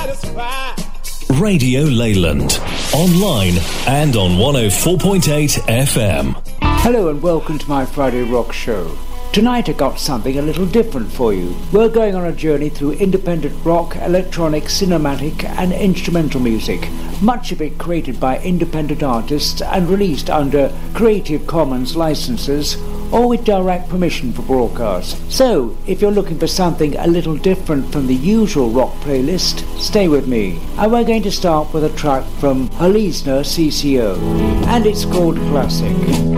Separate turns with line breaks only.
Radio Leyland, online and on 104.8 FM.
Hello and welcome to my Friday Rock Show. Tonight I got something a little different for you. We're going on a journey through independent rock, electronic, cinematic and instrumental music, much of it created by independent artists and released under Creative Commons licenses or with direct permission for broadcast. So, if you're looking for something a little different from the usual rock playlist, stay with me. And we're going to start with a track from Holizner CCO, and it's called Classic.